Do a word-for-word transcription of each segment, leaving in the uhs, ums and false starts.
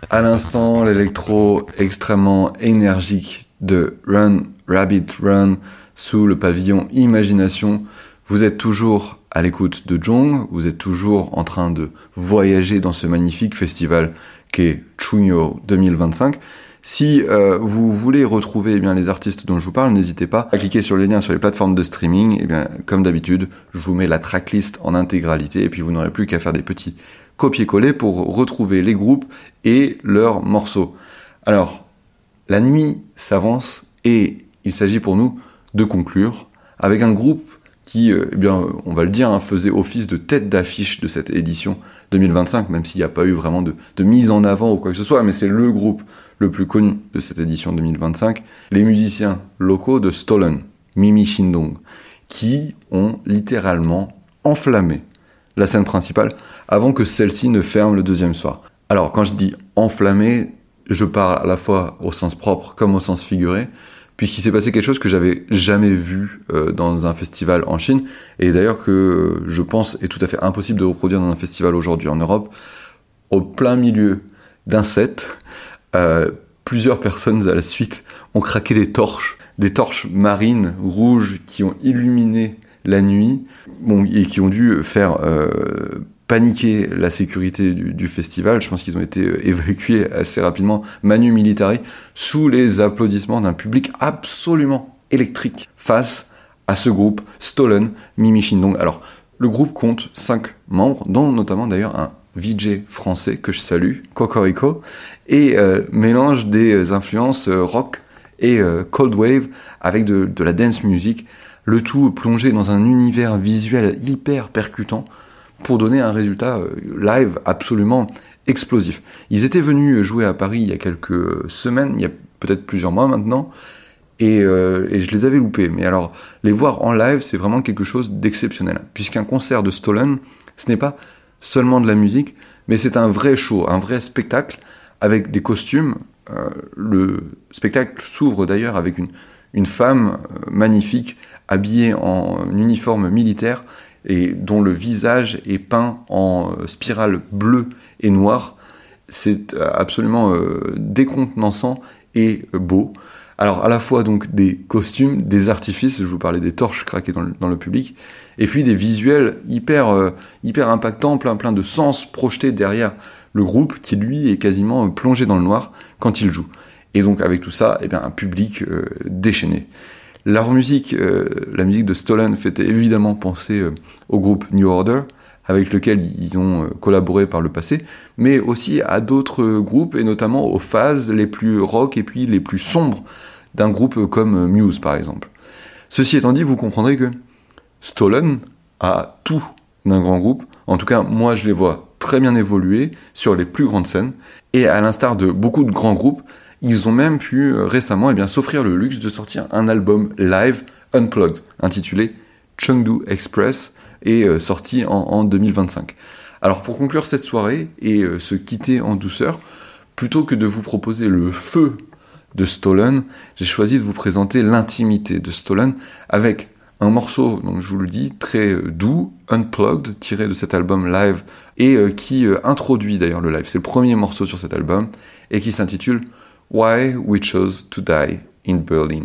À l'instant, l'électro extrêmement énergique de Run Rabbit Run sous le pavillon Imagination. Vous êtes toujours à l'écoute de Jong, vous êtes toujours en train de voyager dans ce magnifique festival qu'est Chunyo deux mille vingt-cinq. Si euh, vous voulez retrouver eh bien, les artistes dont je vous parle, n'hésitez pas à cliquer sur les liens sur les plateformes de streaming. Eh bien, comme d'habitude, je vous mets la tracklist en intégralité et puis vous n'aurez plus qu'à faire des petits copier-coller pour retrouver les groupes et leurs morceaux. Alors, la nuit s'avance et il s'agit pour nous de conclure avec un groupe qui, eh bien, on va le dire, hein, faisait office de tête d'affiche de cette édition deux mille vingt-cinq, même s'il n'y a pas eu vraiment de, de mise en avant ou quoi que ce soit, mais c'est le groupe le plus connu de cette édition deux mille vingt-cinq, les musiciens locaux de Stolen, Mimi Shindong, qui ont littéralement enflammé la scène principale avant que celle-ci ne ferme le deuxième soir. Alors, quand je dis enflammé, je parle à la fois au sens propre comme au sens figuré, puisqu'il s'est passé quelque chose que j'avais jamais vu euh, dans un festival en Chine, et d'ailleurs que euh, je pense est tout à fait impossible de reproduire dans un festival aujourd'hui en Europe. Au plein milieu d'un set, euh, plusieurs personnes à la suite ont craqué des torches, des torches marines rouges qui ont illuminé la nuit, bon, et qui ont dû faire euh, paniquer la sécurité du, du festival. Je pense qu'ils ont été euh, évacués assez rapidement, manu militari, sous les applaudissements d'un public absolument électrique face à ce groupe Stolen, Mimi Shindong. Alors, le groupe compte cinq membres, dont notamment d'ailleurs un V J français que je salue, Cocorico, et euh, mélange des influences euh, rock et euh, cold wave avec de, de la dance music, le tout plongé dans un univers visuel hyper percutant pour donner un résultat euh, live absolument explosif. Ils étaient venus jouer à Paris il y a quelques semaines, il y a peut-être plusieurs mois maintenant, et, euh, et je les avais loupés. Mais alors, les voir en live, c'est vraiment quelque chose d'exceptionnel, puisqu'un concert de Stolen, ce n'est pas seulement de la musique, mais c'est un vrai show, un vrai spectacle avec des costumes. Euh, le spectacle s'ouvre d'ailleurs avec une, une femme euh, magnifique habillée en uniforme militaire et dont le visage est peint en euh, spirale bleue et noire. C'est euh, absolument euh, décontenançant et euh, beau. Alors à la fois donc des costumes, des artifices, je vous parlais des torches craquées dans le, dans le public, et puis des visuels hyper, euh, hyper impactants, plein, plein de sens projetés derrière le groupe qui lui est quasiment plongé dans le noir quand il joue. Et donc avec tout ça, eh bien, un public euh, déchaîné. Leur musique, euh, la musique de Stolen fait évidemment penser euh, au groupe New Order, avec lequel ils ont euh, collaboré par le passé, mais aussi à d'autres euh, groupes, et notamment aux phases les plus rock et puis les plus sombres d'un groupe comme Muse par exemple. Ceci étant dit, vous comprendrez que Stolen a tout d'un grand groupe. En tout cas, moi je les vois très bien évoluer sur les plus grandes scènes, et à l'instar de beaucoup de grands groupes, ils ont même pu euh, récemment eh bien, s'offrir le luxe de sortir un album live unplugged, intitulé Chengdu Express, et euh, sorti en, en deux mille vingt-cinq. Alors pour conclure cette soirée et euh, se quitter en douceur, plutôt que de vous proposer le feu de Stolen, j'ai choisi de vous présenter l'intimité de Stolen avec un morceau, donc je vous le dis, très doux, unplugged, tiré de cet album live, et euh, qui euh, introduit d'ailleurs le live. C'est le premier morceau sur cet album, et qui s'intitule Why We Chose to Die in Berlin.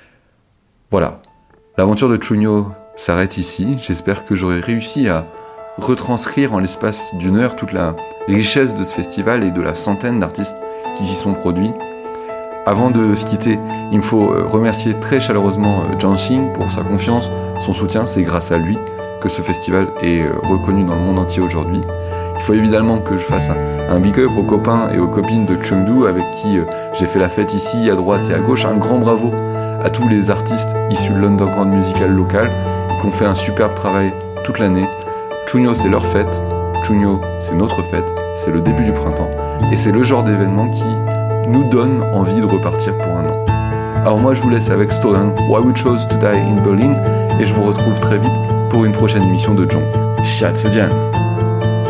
Voilà, l'aventure de Chunyo s'arrête ici. J'espère que j'aurai réussi à retranscrire en l'espace d'une heure toute la richesse de ce festival et de la centaine d'artistes qui s'y sont produits. Avant de se quitter, il me faut remercier très chaleureusement Jianxing pour sa confiance, son soutien. C'est grâce à lui que ce festival est reconnu dans le monde entier aujourd'hui. Il faut évidemment que je fasse un, un big up aux copains et aux copines de Chengdu avec qui j'ai fait la fête ici, à droite et à gauche. Un grand bravo à tous les artistes issus de l'underground musical local et qui ont fait un superbe travail toute l'année. Chunyo, c'est leur fête. Chunyo, c'est notre fête. C'est le début du printemps. Et c'est le genre d'événement qui nous donne envie de repartir pour un an. Alors moi, je vous laisse avec Stolen, Why We Chose to Die in Berlin, et je vous retrouve très vite pour une prochaine émission de Jong. Xiazi jian.